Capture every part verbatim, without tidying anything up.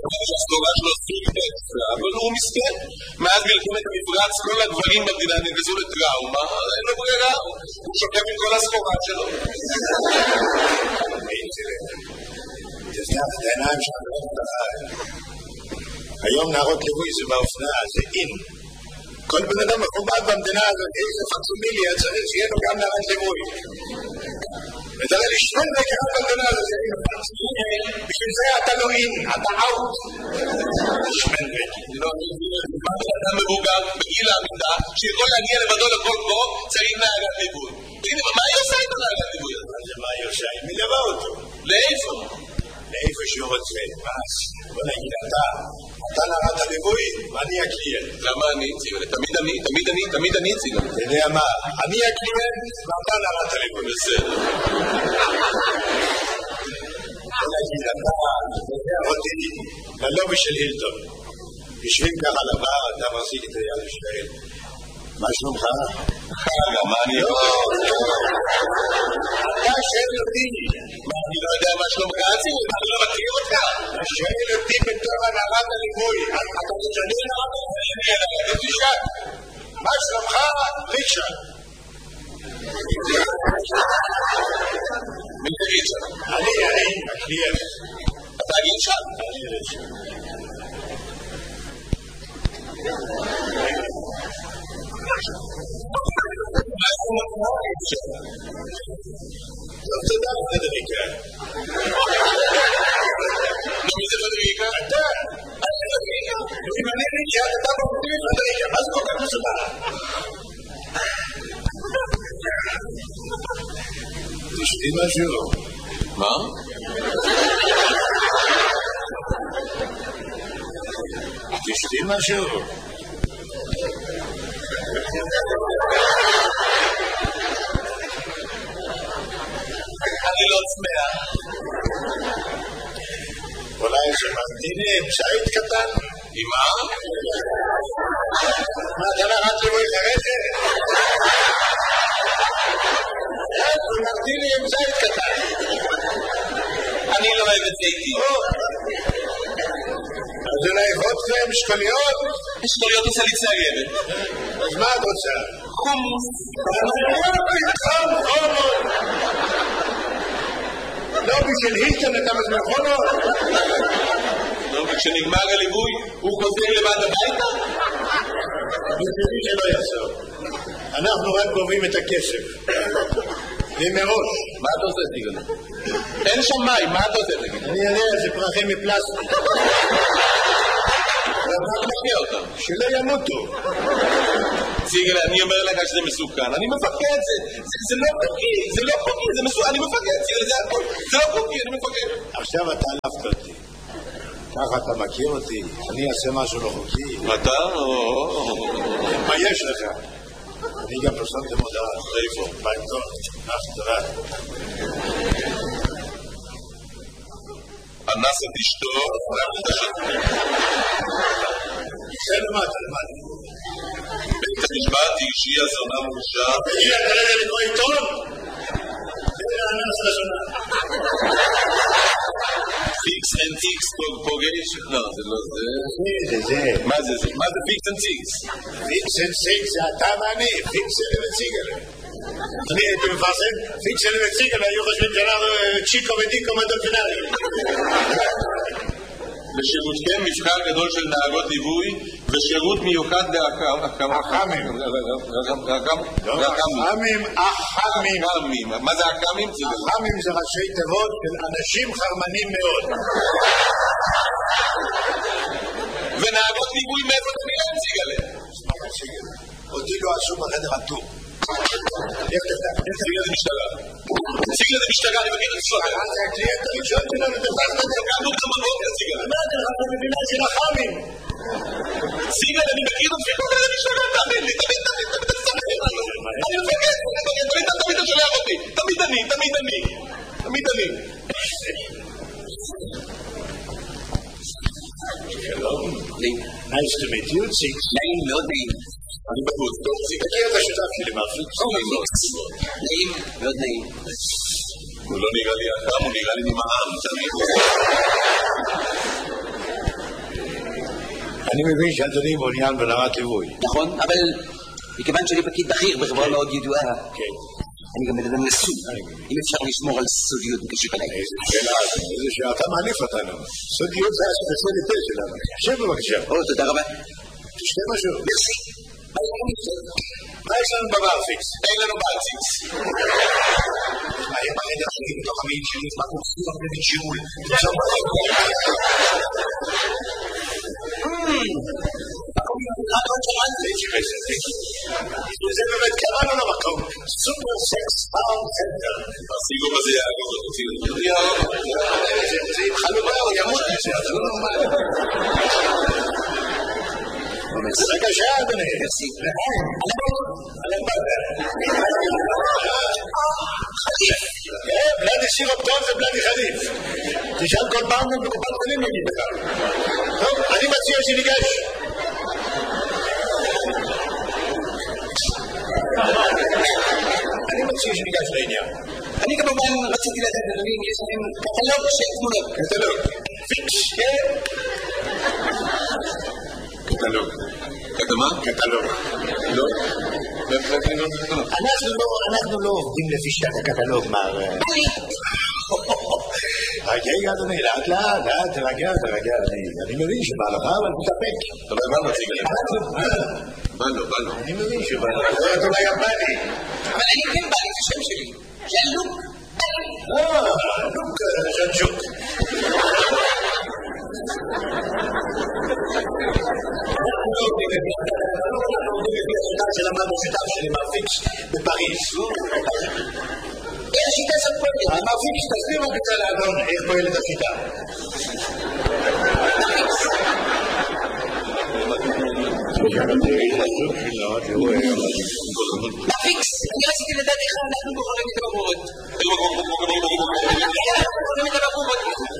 הסלוגה שלו סוג אקסטרה, אבל הוא מסכן. מאז מלחמת המפרץ כל הגברים במדינה נגזו לטראומה, אין לו ברירה, הוא שוקם עם כל הסחורה שלו. תזנח את העיניים שלנו. היום נערות ליווי זה באופנה, זה אין. כל בן אדם מכובד במדינה הזאת, איזה פקסימיליה צריך שיהיה לו גם נערת ליווי. ותראה לשמור לקראת במדינה הזאת, בשביל זה אתה לא אין, אתה אאוט. שמן וקי. מה אדם מבוגר בגיל העמידה שיכול להגיע לבדו לכל קור, צריך נערת ליווי. מה היא עושה את הנערת ליווי? מה היא עושה? היא מלווה אותו. לאיפה? לאיפה שהוא רוצה. מס. בוא נגיד אתה. אתה נערת הליווי, ואני הקליינט. למה אני? תמיד אני, תמיד אני, תמיד אני אציג. אתה יודע מה? אני הקליינט, ואתה נערת הליווי. בסדר. בוא נגיד אתה, אתה יודע אותי, ללובי של הילטון. יושבים ככה לבר, אתה מחזיק את היד ישראל. מה שלומך? חגה, מה אני... לא, לא. אתה שואל אותי. מה, אני לא יודע מה שלומך אצי? אני לא מכיר אותך. אתה שואל אותי בתור הנערת הליווי. אתה משנה נערת הליווי. תשאל. מה שלומך? ריצ'רד. מי זה ריצ'רד? אני, אני, הקליינט. אתה ריצ'רד? אני ריצ'רד. טוב, תודה פדריקה. נו, מי זה פדריקה? אתה. פדריקה. אם אני ריצ'רד, אתה מוביל פדריקה. מה זה כל כך מסובך? תשתי משהו. מה? תשתי משהו. אני לא צמאה. אולי שממתיני עם שייט קטן? עם מה? מה, אתה נערת ליווי חרדת? שממתיני עם שייט קטן. אני לא אוהב את זיתי. אז אולי וודקה עם שקוליות? שקוליות עושה לי ציירת. אז מה את רוצה? חומוס. חום, חומוס. לא בשביל הילטון אתה מזמן חומוס? לא, וכשנגמר הליווי הוא חוזר לבד הביתה? בשבילי שלא יעשור. אנחנו רק גובים את הכסף. ומראש. מה אתה עושה, תיגל? אין שם מים, מה אתה עושה, תגיד? אני יודע, זה פרחים מפלסטיק. אתה מכיר אותם. שלא ימותו. ציגל, אני אומר לך שזה מסוכן. אני מפחד, זה לא חוקי, זה לא חוקי, זה מסוכן, אני מפחד, ציגל, זה הכל. זה לא חוקי, אני מפחד. עכשיו אתה עלפת אותי. ככה אתה מכיר אותי, אני אעשה משהו לא חוקי. אתה? מה יש לך? אני גם פרסמתם הודעה. איפה? בעיתון. אך, תודה. אנס את אשתו, זה למטה, למטה. בית המשפט שהיא הזונה מורשה. היא כרגע לקרוא עיתון? זה אנס לזונה. פיקס אנד טיקס פוגש? לא, זה לא זה. זה, זה. מה זה זה? מה זה פיקס אנד טיקס? פיקס אנד טיקס זה אתה ואני, פיקס אנד וציגל. אני הייתי מפרסם, פיקס אנד וציגל היו חושבים שאנחנו צ'יקו ודיקו מדולפינרים. בשירותכם מבחר גדול של נהגות ליווי ושירות מיוחד לאחמים. אחמים. אחמים, אחמים. מה זה אחמים? אחמים זה ראשי תיבות של אנשים חרמנים מאוד. ונהגות ליווי מאיפה אתה מילה נציג עליהם? אותי לא עשו בחדר הטור. נציג לזה משטרה. נציג לזה משטרה, אני מכיר את סודר. זה הקליינט הראשון שלנו, תפסת את זה. קמנו כמה מאוד נציג עליהם. מה אתה לך במדינה של אחמים? נציג עליהם, אני מכיר את סודר למשטרה, תאמין לי, תמיד, תמיד, תמיד, תמיד, אני מפגד, תמיד, תמיד אתה שולח אותי. תמיד אני, תמיד אני. תמיד אני. שלום. Nice to meet you, Six. נעים מאוד נעים. אני בחוץ, טוב, Six. תכיר את השותף שלי, מרפיק. נעים, מאוד נעים. הוא לא נראה לי אדם, הוא נראה לי נמעם, תמיד. אני מבין שאדוני מעוניין ברמת ליווי. נכון, אבל מכיוון שאני פקיד בכיר בחברה מאוד ידועה, כן. אני גם מדבר נשוי. אם אפשר לשמור על סודיות בקשר אליי. איזה שאלה, איזה שאלה, אתה מעליף אותנו. סודיות זה הספציאליטה שלנו. שב בבקשה. או, תודה רבה. תשתה משהו. מרסי. מה יש לנו בברפיקס? אין לנו ברציקס. היה בחדר שלי בתוך המין שלי, מה קורסים הרבה בג'יול. זה באמת קראנו למקום סופר סקס פאונד סנטר. תשיגו בזה יעגו, תוציאו. זה יתחלו בה, הוא ימות מזה, זה לא נורמל. בבקשה, אדוני. חליף. בלדי סירופ טוב זה בלדי חליף. תשאל כל פעם ובקופת חולים יגיד לך. טוב, אני מציע שניגש. אני מציע שניגש לעניין. אני כמובן רציתי לדעת, אדוני, יש לכם קטלוג של תמונות. קטלוג. פיקס. קטלוג. קטמה? קטלוג. לא? אנחנו לא עובדים לפי שיטת הקטלוג, מר... רגע, אדוני, לאט לאט, לאט, תרגע, תרגע, אני מבין שבא לך, אבל תתאפק. אבל מה מציג לי? בא לו, בא לו. אני מבין שבא לך, זה אתה אולי יפני. אבל אני כן בא לי, זה שם שלי. זה לוק. אה, לוק, ז'נג'וק. שלמדנו שיטה שלי מרפיקס בפריז. איך השיטה הזאת פועלת? המרפיקס תסביר רק את זה לאדון, איך פועלת השיטה. מרפיקס, אני רציתי לדעת איך אנחנו בוחרים את הבחורות. איך בוחרים את הבחורות?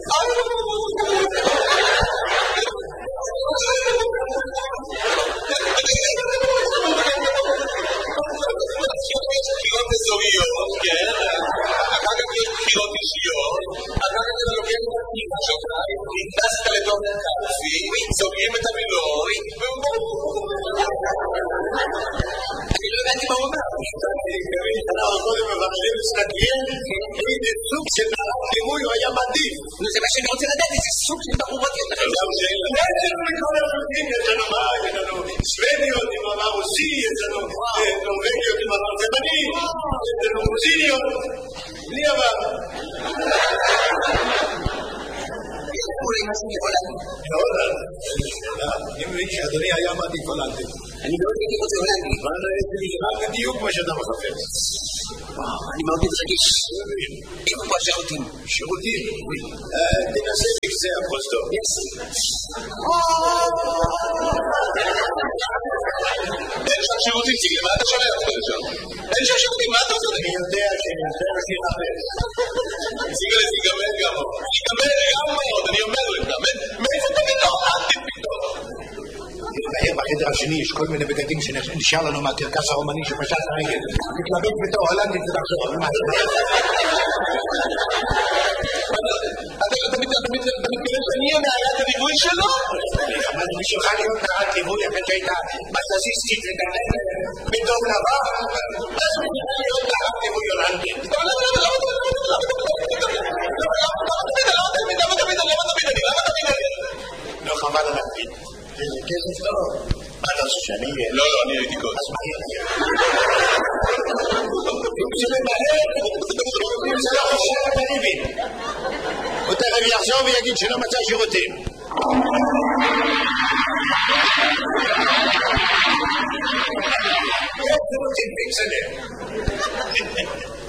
בחירות אזוריות, כן, אחר כך יש בחירות אישיות, אחר כך אתה לוקח את הפנימה שלך, נכנסת לתוך קלפי, סוגרים את המילוי, אני לא הבנתי מה הוא אומר. אנחנו קודם מבחרים מסתכלים, איזה סוג של ליווי הוא היה מעדיף. זה מה שאני רוצה לדעת, איזה סוג של בחורות יש לכם. יש לנו מכל הסוגים, יש לנו מה, יש לנו סוודיות עם עבר רוסי, יש לנו נורווגיות עם עבר תימני, יש לנו רוסיניות, בלי עבר. יש לנו אולי משהו מהולנד. מהולנד? אני מבין שאדוני היה מעדיף הולנדי. אני מאוד הייתי רוצה הולנדי. מה בדיוק מה שאתה מחפש? אני מאוד מתרגש. איפה פה השירותים? שירותים? תנסה בקצה הפרוזדור. אין שם שירותים, ציגל, מה אתה שולח אותך לשם? אין שם שירותים, מה אתה עושה? אני יודע שאני רוצה להכיר לחפש. ציגל, זה ייגמר גם עוד. ייגמר גם עוד, אני אומר לך. מאיפה תמיד לא? אל תפתור. בחדר השני יש כל מיני בגדים שנשאר לנו מהקרקס הרומני שפשט הרגל. מתלבט בתור הולנדית ותחזור. אתה מתכוון שאני אהיה נערת הליווי שלו? אבל אני שלך להיות נערת ליווי אחרי שהייתה מסזיסטית וגננת בדום לבן. אז אני שלך להיות נערת ליווי הולנדית. למה תמיד? למה תמיד? למה תמיד? למה תמיד? לא חבל על הקפיד. איזה כסף טוב. מה אתה עושה שאני אהיה? לא, לא, אני הייתי קודם. אז מה יהיה? אם זה ממהר, אם זה לא חושב בריבין. הוא תכף יחזור ויגיד שלא מצא שירותים. יש שירותים פיקסלר.